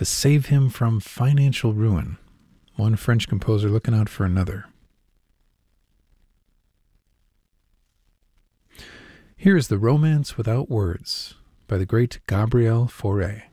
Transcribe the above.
to save him from financial ruin. One French composer looking out for another. Here is The Romance Without Words by the great Gabriel Fauré.